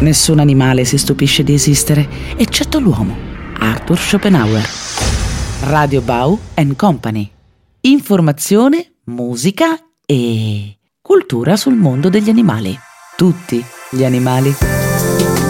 Nessun animale si stupisce di esistere, eccetto l'uomo. Arthur Schopenhauer. Radio Bau & Company. Informazione, musica e cultura sul mondo degli animali. Tutti gli animali.